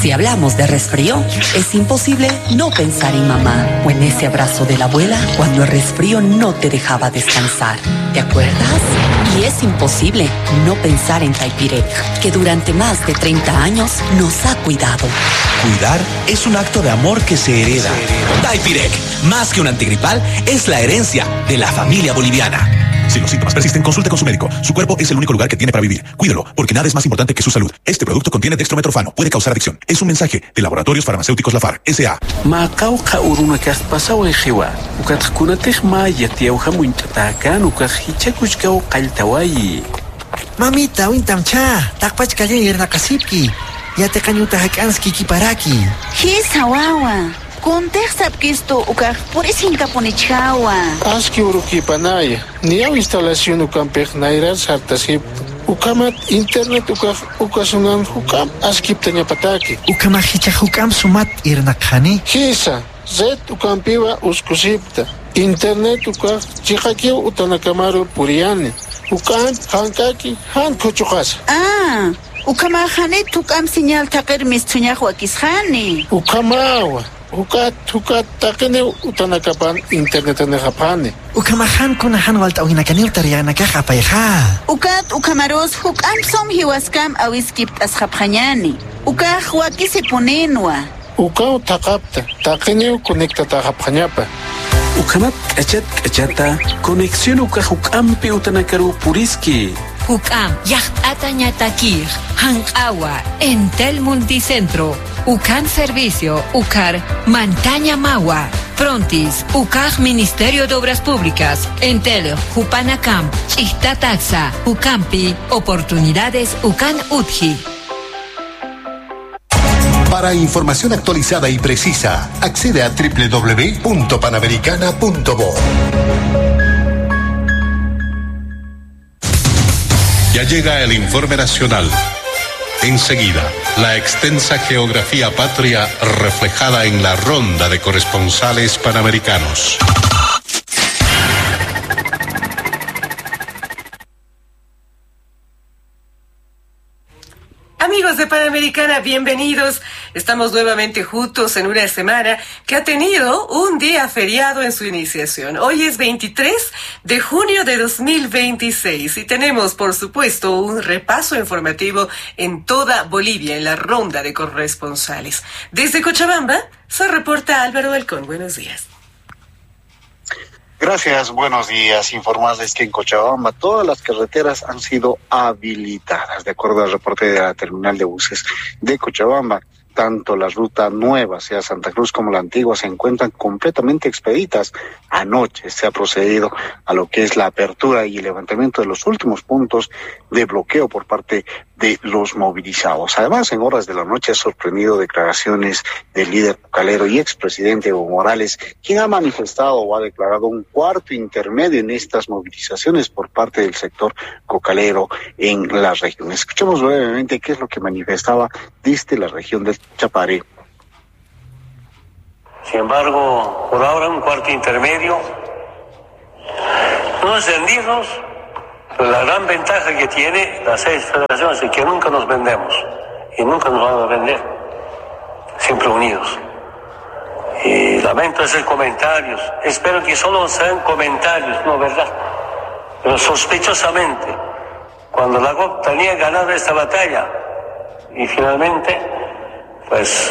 Si hablamos de resfrío, es imposible no pensar en mamá o en ese abrazo de la abuela cuando el resfrío no te dejaba descansar. ¿Te acuerdas? Y es imposible no pensar en Taipirec, que durante más de 30 años nos ha cuidado. Cuidar es un acto de amor que se hereda. Taipirec, más que un antigripal, es la herencia de la familia boliviana. Si los síntomas persisten, consulte con su médico. Su cuerpo es el único lugar que tiene para vivir. Cuídelo, porque nada es más importante que su salud. Este producto contiene dextrometorfano. Puede causar adicción. Es un mensaje de Laboratorios Farmacéuticos Lafar, S.A. Macauca uruna que has pasado en Jewa. Ucatcunatej maya tiauja muintatacan, ucajichacuchcao caltawai. Mamita, wintamcha, takpach kalle irnakasipki. Ya te cañuta hakanski kiparaki. Hisa wawa. Contexta que esto ukaj por ese incaponichawa. Aski uruki panaya. Ni a instalación ukampej nairal sartasip. Ukamat internet ukasunan hukam askip tanya pataki. Ukamahicha hukam sumat irnakhani. Hisa, zet ukampiwa uskusipta. Internet ukaj chikakiu utanakamaru puriani. Ukam hankaki han kuchukas. Ah, ukamahane tukam señal takir mistuñahua kishani. Ukamawa. Hukat takene utanakapan internet na japane. Ukamahan kunahan walta uhinakaniw tariana kakapayha. Ukamaros hukam som hiwaskam awiskipt as japanyani. Wakis se ponenwa. Ukaw takapta takene conecta ta japanyapa. Ukamat kachata conexión ukampi utanakaru puriski. Ukam yachtata ñatakir hankawa Entel Multicentro Ukan Servicio Ukar Montaña Mawa Frontis Ukaj Ministerio de Obras Públicas Entel Jupanacam Chihtataxa Ukampi Oportunidades Ukan Utji. Para información actualizada y precisa, accede a www.panamericana.bo. Ya llega el informe nacional. Enseguida, la extensa geografía patria reflejada en la ronda de corresponsales panamericanos. Amigos de Panamericana, bienvenidos. Estamos nuevamente juntos en una semana que ha tenido un día feriado en su iniciación. Hoy es 23 de junio de 2026 y tenemos, por supuesto, un repaso informativo en toda Bolivia, en la ronda de corresponsales. Desde Cochabamba, se reporta Álvaro Halcón. Buenos días. Gracias, buenos días. Informarles que en Cochabamba todas las carreteras han sido habilitadas. De acuerdo al reporte de la terminal de buses de Cochabamba, tanto la ruta nueva hacia Santa Cruz como la antigua se encuentran completamente expeditas. Anoche se ha procedido a lo que es la apertura y el levantamiento de los últimos puntos de bloqueo por parte de los movilizados. Además, en horas de la noche ha sorprendido declaraciones del líder cocalero y expresidente Evo Morales, quien ha manifestado o ha declarado un cuarto intermedio en estas movilizaciones por parte del sector cocalero en la región. Escuchemos brevemente qué es lo que manifestaba desde la región del Chapare. Sin embargo, por ahora un cuarto intermedio, no es rendirnos, pero la gran ventaja que tiene las 6 federaciones es que nunca nos vendemos y nunca nos van a vender, siempre unidos. Y lamento hacer comentarios, espero que solo sean comentarios, no verdad, pero sospechosamente, cuando la COP tenía ganada esta batalla y finalmente, pues,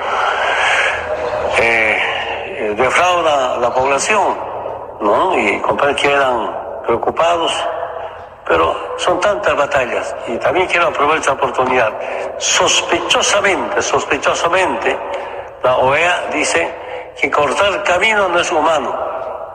defrauda a la población, ¿no? Y comprender que eran preocupados, pero son tantas batallas y también quiero aprovechar esta oportunidad. Sospechosamente, la OEA dice que cortar camino no es humano.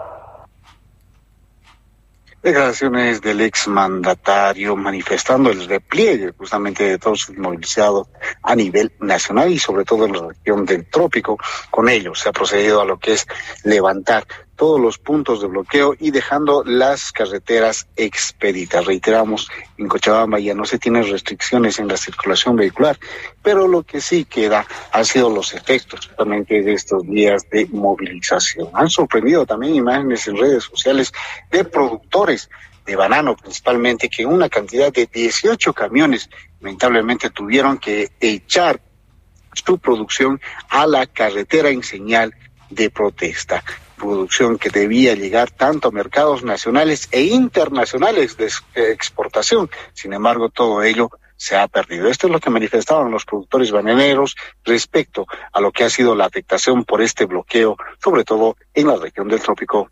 Declaraciones del exmandatario manifestando el repliegue justamente de todos sus movilizados a nivel nacional y sobre todo en la región del trópico. Con ello se ha procedido a lo que es levantar todos los puntos de bloqueo y dejando las carreteras expeditas. Reiteramos, en Cochabamba ya no se tienen restricciones en la circulación vehicular, pero lo que sí queda han sido los efectos justamente de estos días de movilización. Han sorprendido también imágenes en redes sociales de productores de banano principalmente, que en una cantidad de 18 camiones lamentablemente tuvieron que echar su producción a la carretera en señal de protesta. Producción que debía llegar tanto a mercados nacionales e internacionales de exportación. Sin embargo, todo ello se ha perdido. Esto es lo que manifestaban los productores bananeros respecto a lo que ha sido la afectación por este bloqueo, sobre todo en la región del trópico.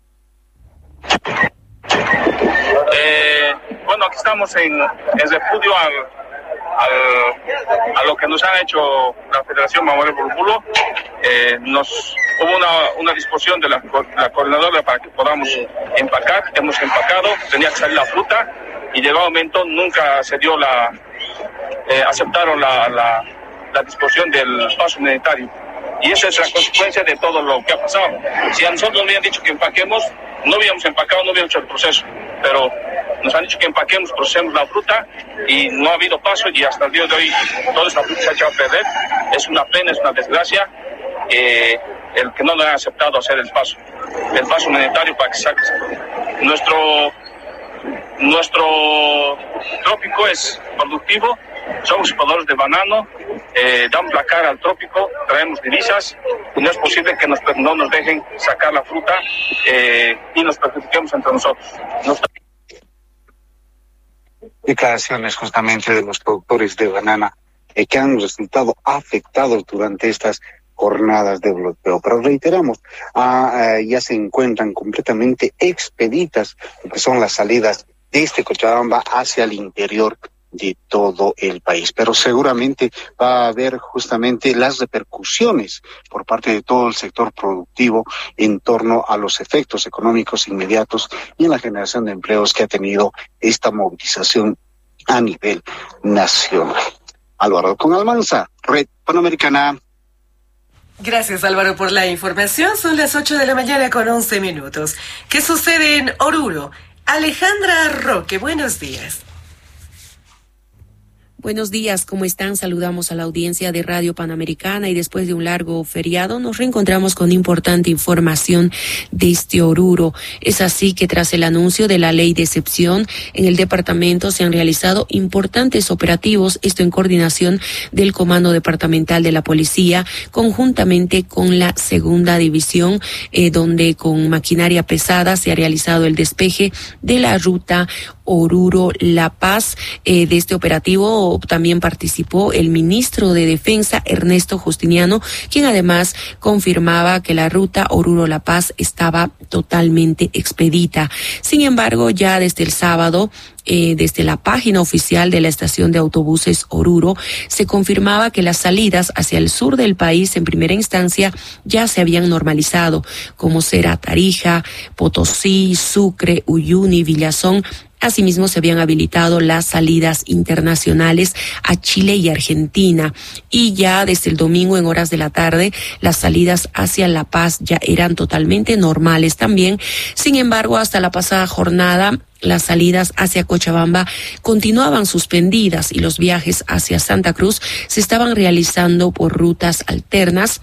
Bueno, aquí estamos en repudio a lo que nos ha hecho la Federación Mamoré Bulbulo. Hubo una disposición de la coordinadora para que podamos empacar. Hemos empacado, tenía que salir la fruta y llegado el momento nunca se dio aceptaron la disposición del paso humanitario. Y esa es la consecuencia de todo lo que ha pasado. Si a nosotros nos habían dicho que empaquemos, no habíamos empacado, no habíamos hecho el proceso. Pero nos han dicho que empaquemos, procesemos la fruta y no ha habido paso y hasta el día de hoy toda esa fruta se ha echado a perder. Es una pena, es una desgracia el que no nos han aceptado hacer el paso humanitario para que saque. Nuestro trópico es productivo, somos exportadores de banano, damos la cara al trópico, traemos divisas y no es posible que no nos dejen sacar la fruta y nos perjudiquemos entre nosotros. Declaraciones justamente de los productores de banana que han resultado afectados durante estas jornadas de bloqueo. Pero reiteramos, ya se encuentran completamente expeditas lo que son las salidas desde Cochabamba hacia el interior de todo el país. Pero seguramente va a haber justamente las repercusiones por parte de todo el sector productivo en torno a los efectos económicos inmediatos y en la generación de empleos que ha tenido esta movilización a nivel nacional. Álvaro con Almanza, Red Panamericana. Gracias, Álvaro, por la información. Son las 8 de la mañana con 11 minutos. ¿Qué sucede en Oruro? Alejandra Roque, buenos días. Buenos días, ¿cómo están? Saludamos a la audiencia de Radio Panamericana y después de un largo feriado nos reencontramos con importante información desde Oruro. Es así que tras el anuncio de la ley de excepción, en el departamento se han realizado importantes operativos, esto en coordinación del Comando Departamental de la Policía, conjuntamente con la Segunda División, donde con maquinaria pesada se ha realizado el despeje de la ruta Oruro-La Paz. De este operativo también participó el ministro de Defensa, Ernesto Justiniano, quien además confirmaba que la ruta Oruro-La Paz estaba totalmente expedita. Sin embargo, ya desde el sábado, desde la página oficial de la estación de autobuses Oruro, se confirmaba que las salidas hacia el sur del país en primera instancia ya se habían normalizado, como será Tarija, Potosí, Sucre, Uyuni, Villazón. Asimismo, se habían habilitado las salidas internacionales a Chile y Argentina. Y ya desde el domingo en horas de la tarde, las salidas hacia La Paz ya eran totalmente normales también. Sin embargo, hasta la pasada jornada, las salidas hacia Cochabamba continuaban suspendidas y los viajes hacia Santa Cruz se estaban realizando por rutas alternas.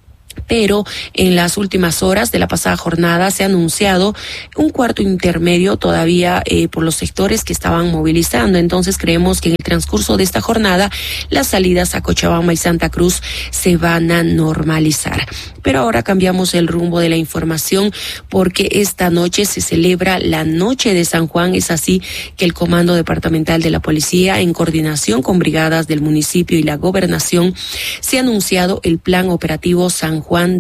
Pero en las últimas horas de la pasada jornada se ha anunciado un cuarto intermedio todavía por los sectores que estaban movilizando. Entonces creemos que en el transcurso de esta jornada las salidas a Cochabamba y Santa Cruz se van a normalizar. Pero ahora cambiamos el rumbo de la información porque esta noche se celebra la Noche de San Juan. Es así que el Comando Departamental de la Policía, en coordinación con brigadas del municipio y la gobernación, se ha anunciado el Plan Operativo San Juan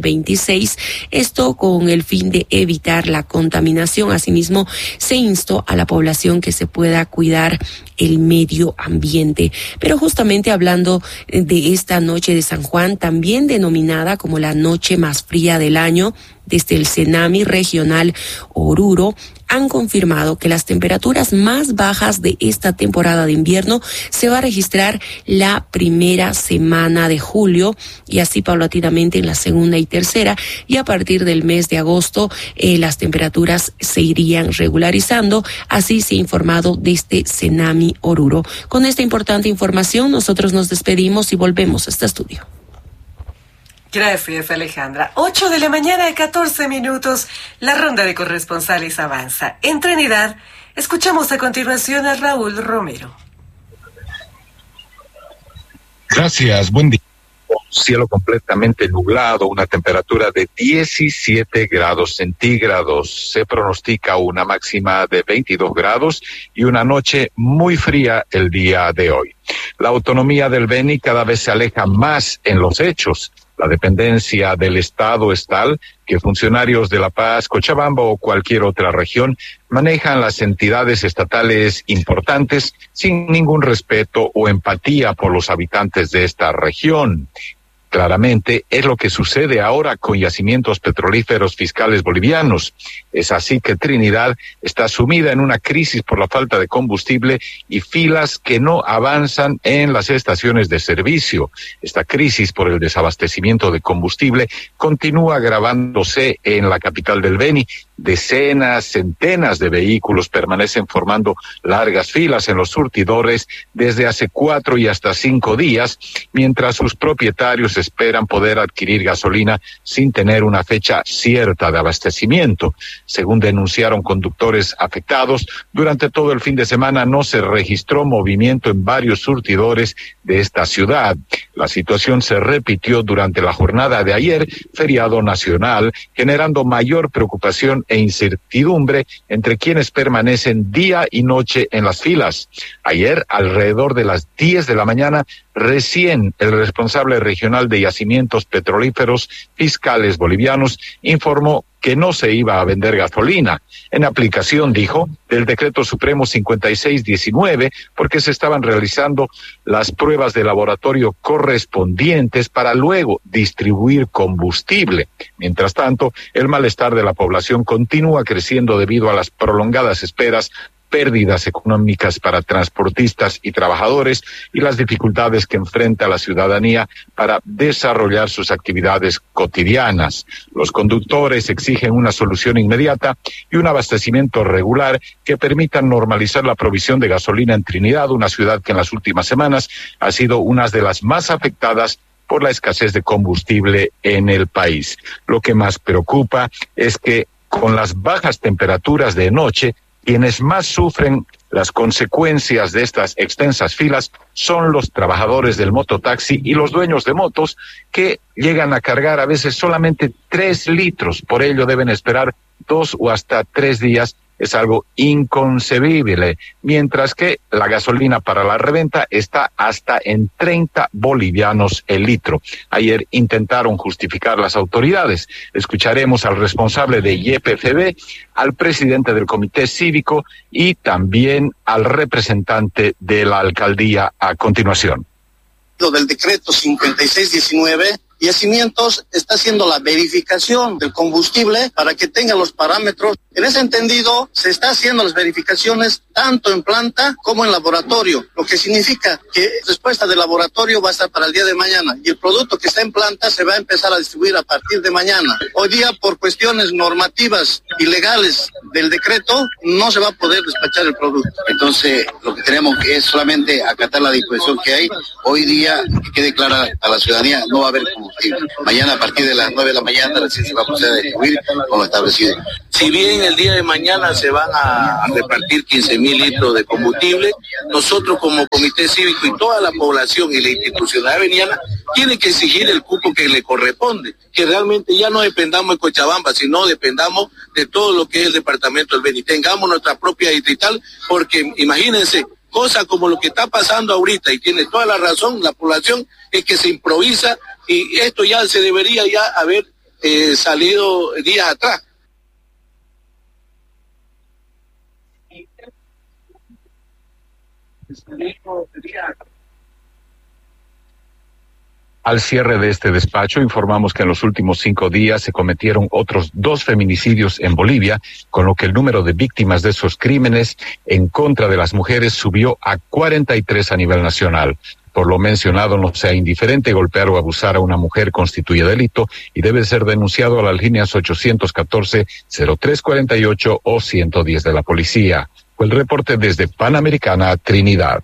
2026, esto con el fin de evitar la contaminación. Asimismo, se instó a la población que se pueda cuidar el medio ambiente. Pero justamente hablando de esta noche de San Juan, también denominada como la noche más fría del año, desde el Senami regional Oruro han confirmado que las temperaturas más bajas de esta temporada de invierno se va a registrar la primera semana de julio y así paulatinamente en la segunda y tercera, y a partir del mes de agosto las temperaturas se irían regularizando. Así se ha informado desde Senami Oruro. Con esta importante información nosotros nos despedimos y volvemos a este estudio. Gracias, Alejandra. 8 de la mañana, 14 minutos. La ronda de corresponsales avanza. En Trinidad, escuchamos a continuación a Raúl Romero. Gracias, buen día. Cielo completamente nublado, una temperatura de 17 grados centígrados. Se pronostica una máxima de 22 grados y una noche muy fría el día de hoy. La autonomía del Beni cada vez se aleja más en los hechos. La dependencia del Estado es tal que funcionarios de La Paz, Cochabamba o cualquier otra región manejan las entidades estatales importantes sin ningún respeto o empatía por los habitantes de esta región. Claramente es lo que sucede ahora con yacimientos petrolíferos fiscales bolivianos. Es así que Trinidad está sumida en una crisis por la falta de combustible y filas que no avanzan en las estaciones de servicio. Esta crisis por el desabastecimiento de combustible continúa agravándose en la capital del Beni. Decenas, centenas de vehículos permanecen formando largas filas en los surtidores desde hace 4 y hasta 5 días, mientras sus propietarios esperan poder adquirir gasolina sin tener una fecha cierta de abastecimiento. Según denunciaron conductores afectados, durante todo el fin de semana no se registró movimiento en varios surtidores de esta ciudad. La situación se repitió durante la jornada de ayer, feriado nacional, generando mayor preocupación e incertidumbre entre quienes permanecen día y noche en las filas. Ayer, alrededor de las 10 de la mañana, recién el responsable regional de yacimientos petrolíferos fiscales bolivianos informó que no se iba a vender gasolina. En aplicación, dijo, del Decreto Supremo 5619, porque se estaban realizando las pruebas de laboratorio correspondientes para luego distribuir combustible. Mientras tanto, el malestar de la población continúa creciendo debido a las prolongadas esperas, pérdidas económicas para transportistas y trabajadores y las dificultades que enfrenta la ciudadanía para desarrollar sus actividades cotidianas. Los conductores exigen una solución inmediata y un abastecimiento regular que permitan normalizar la provisión de gasolina en Trinidad, una ciudad que en las últimas semanas ha sido una de las más afectadas por la escasez de combustible en el país. Lo que más preocupa es que con las bajas temperaturas de noche, quienes más sufren las consecuencias de estas extensas filas son los trabajadores del mototaxi y los dueños de motos que llegan a cargar a veces solamente 3 litros. Por ello deben esperar 2 o hasta 3 días. Es algo inconcebible, mientras que la gasolina para la reventa está hasta en 30 bolivianos el litro. Ayer intentaron justificar las autoridades. Escucharemos al responsable de YPFB, al presidente del comité cívico y también al representante de la alcaldía a continuación. Lo del decreto 5619, Yacimientos está haciendo la verificación del combustible para que tenga los parámetros. En ese entendido, se está haciendo las verificaciones tanto en planta como en laboratorio, lo que significa que la respuesta del laboratorio va a estar para el día de mañana y el producto que está en planta se va a empezar a distribuir a partir de mañana. Hoy día, por cuestiones normativas y legales del decreto, no se va a poder despachar el producto. Entonces, lo que tenemos que es solamente acatar la disposición que hay. Hoy día, que quede clara a la ciudadanía, no va a haber combustible. Mañana a partir de las 9 de la mañana recién se va a proceder a distribuir con lo establecido. Si bien el día de mañana se van a repartir 15.000 litros de combustible, nosotros como comité cívico y toda la población y la institucionalidad veniana tienen que exigir el cupo que le corresponde, que realmente ya no dependamos de Cochabamba, sino dependamos de todo lo que es el departamento del Beni, tengamos nuestra propia distrital, porque imagínense, cosas como lo que está pasando ahorita, y tiene toda la razón la población, es que se improvisa, y esto ya se debería ya haber salido días atrás. Al cierre de este despacho, informamos que en los últimos 5 días se cometieron otros 2 feminicidios en Bolivia, con lo que el número de víctimas de esos crímenes en contra de las mujeres subió a 43 a nivel nacional. Por lo mencionado, no sea indiferente, golpear o abusar a una mujer constituye delito y debe ser denunciado a las líneas 814-0348 o 110 de la policía. Fue el reporte desde Panamericana, Trinidad.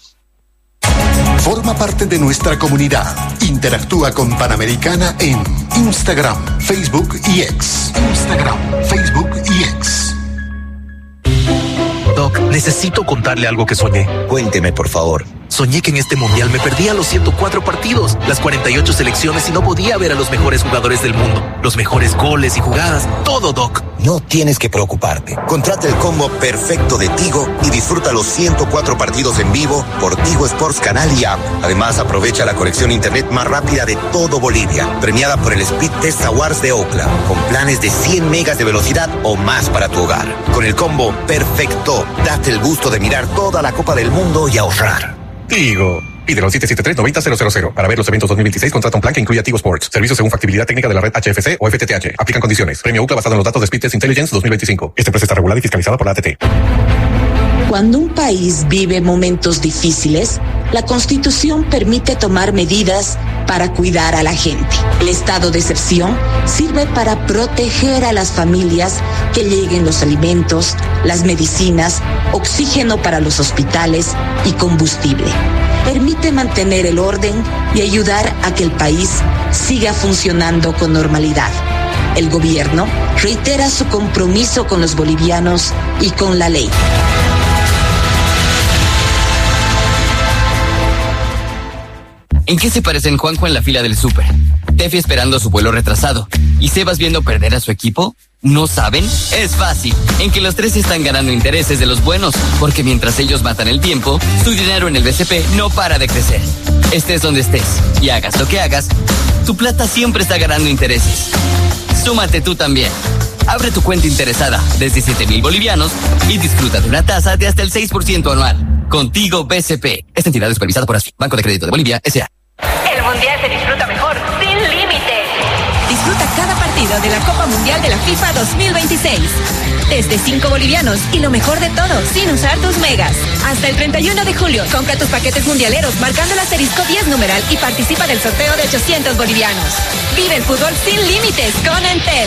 Forma parte de nuestra comunidad. Interactúa con Panamericana en Instagram, Facebook y X. Instagram, Facebook y X. Doc, necesito contarle algo que soñé. Cuénteme, por favor. Soñé que en este mundial me perdía los 104 partidos, las 48 selecciones y no podía ver a los mejores jugadores del mundo, los mejores goles y jugadas, todo, Doc. No tienes que preocuparte. Contrata el combo perfecto de Tigo y disfruta los 104 partidos en vivo por Tigo Sports Canal y App. Además, aprovecha la conexión a internet más rápida de todo Bolivia, premiada por el Speed Test Awards de Ookla, con planes de 100 megas de velocidad o más para tu hogar. Con el combo perfecto, date el gusto de mirar toda la Copa del Mundo y ahorrar. Tigo. Pídelo al 773-90-000. Para ver los eventos 2026, contrata un plan que incluya Tigo Sports. Servicios según factibilidad técnica de la red HFC o FTTH. Aplican condiciones. Premio UCLA basado en los datos de Speed Test Intelligence 2025. Esta empresa está regulada y fiscalizada por la ATT. Cuando un país vive momentos difíciles, la Constitución permite tomar medidas para cuidar a la gente. El estado de excepción sirve para proteger a las familias, que lleguen los alimentos, las medicinas, oxígeno para los hospitales y combustible. Permite mantener el orden y ayudar a que el país siga funcionando con normalidad. El gobierno reitera su compromiso con los bolivianos y con la ley. ¿En qué se parecen Juanjo en la fila del súper, Tefi esperando su vuelo retrasado y Sebas viendo perder a su equipo? ¿No saben? Es fácil. En que los tres están ganando intereses de los buenos, porque mientras ellos matan el tiempo, su dinero en el BCP no para de crecer. Estés donde estés y hagas lo que hagas, tu plata siempre está ganando intereses. Súmate tú también. Abre tu cuenta interesada desde 7,000 bolivianos y disfruta de una tasa de hasta el 6% anual. Contigo BCP. Esta entidad es supervisada por ASFI, Banco de Crédito de Bolivia, S.A. El Mundial se disfruta mejor, sin límites. Disfruta cada partido de la Copa Mundial de la FIFA 2026. Desde 5 bolivianos y lo mejor de todo, sin usar tus megas. Hasta el 31 de julio, compra tus paquetes mundialeros marcando el asterisco 10 numeral y participa del sorteo de 800 bolivianos. Vive el fútbol sin límites con Entel.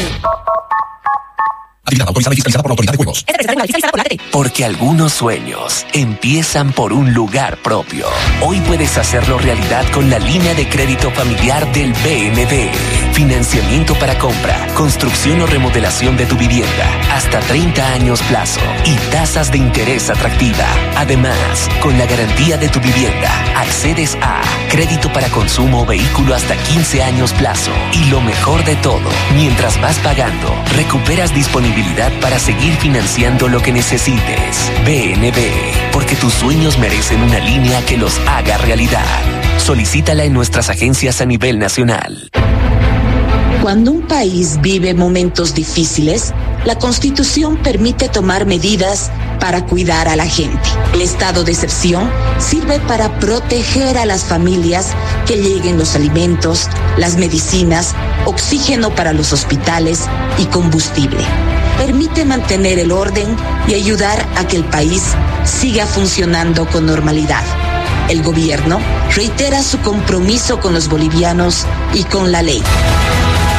Autorizada y fiscalizada por la Autoridad de Juegos. Porque algunos sueños empiezan por un lugar propio. Hoy puedes hacerlo realidad con la línea de crédito familiar del BND. Financiamiento para compra, construcción o remodelación de tu vivienda, hasta 30 años plazo y tasas de interés atractiva. Además, con la garantía de tu vivienda, accedes a crédito para consumo o vehículo hasta 15 años plazo. Y lo mejor de todo, mientras vas pagando, recuperas disponibilidad para seguir financiando lo que necesites. BNB, porque tus sueños merecen una línea que los haga realidad. Solicítala en nuestras agencias a nivel nacional. Cuando un país vive momentos difíciles, la Constitución permite tomar medidas para cuidar a la gente. El estado de excepción sirve para proteger a las familias, que lleguen los alimentos, las medicinas, oxígeno para los hospitales y combustible. Permite mantener el orden y ayudar a que el país siga funcionando con normalidad. El gobierno reitera su compromiso con los bolivianos y con la ley.